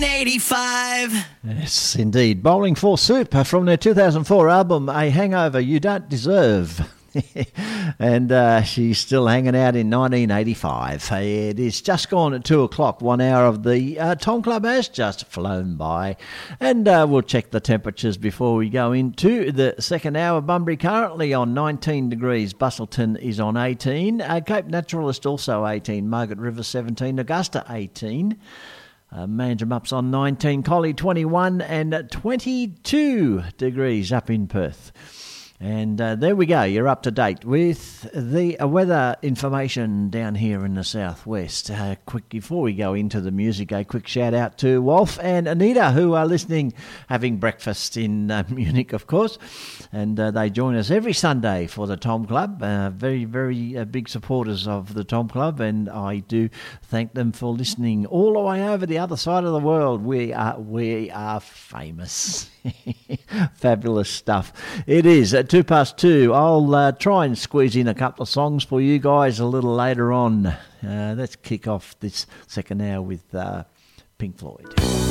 1985. Yes, indeed. Bowling for Soup from their 2004 album, A Hangover You Don't Deserve. And she's still hanging out in 1985. It is just gone at 2 o'clock. 1 hour of the Tom Club has just flown by. And we'll check the temperatures before we go into the second hour. Bunbury currently on 19 degrees. Bustleton is on 18. Cape Naturalist also 18. Margaret River 17. Augusta 18. Manjimup's on 19. Collie 21 and 22 degrees up in Perth. And there we go, you're up to date with the weather information down here in the southwest. Quick, before we go into the music, a quick shout out to Wolf and Anita, who are listening, having breakfast in Munich, of course. And they join us every Sunday for the Tom Club. Very, very big supporters of the Tom Club, and I do thank them for listening all the way over the other side of the world. We are famous. Fabulous stuff. It is at 2:02. I'll try and squeeze in a couple of songs for you guys a little later on. Let's kick off this second hour with Pink Floyd.